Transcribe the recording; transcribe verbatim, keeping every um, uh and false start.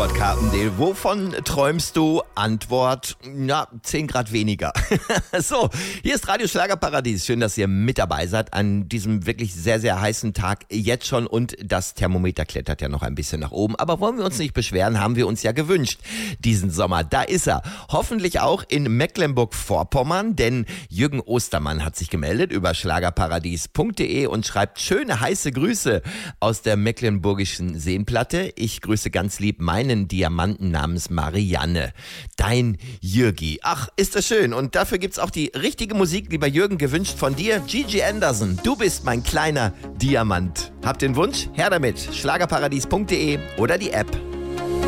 Antwort, Carpendale. Wovon träumst du? Antwort, na, zehn Grad weniger. So, hier ist Radio Schlagerparadies. Schön, dass ihr mit dabei seid an diesem wirklich sehr, sehr heißen Tag jetzt schon. Und das Thermometer klettert ja noch ein bisschen nach oben. Aber wollen wir uns nicht beschweren, haben wir uns ja gewünscht diesen Sommer. Da ist er. Hoffentlich auch in Mecklenburg-Vorpommern, denn Jürgen Ostermann hat sich gemeldet über schlagerparadies punkt de und schreibt schöne heiße Grüße aus der mecklenburgischen Seenplatte. Ich grüße ganz lieb meinen Diamanten namens Marianne. Dein Jürgi. Ach, ist das schön. Und dafür gibt's auch die richtige Musik, lieber Jürgen, gewünscht von dir. Gigi Anderson, du bist mein kleiner Diamant. Habt den Wunsch? Her damit. schlagerparadies punkt de oder die App.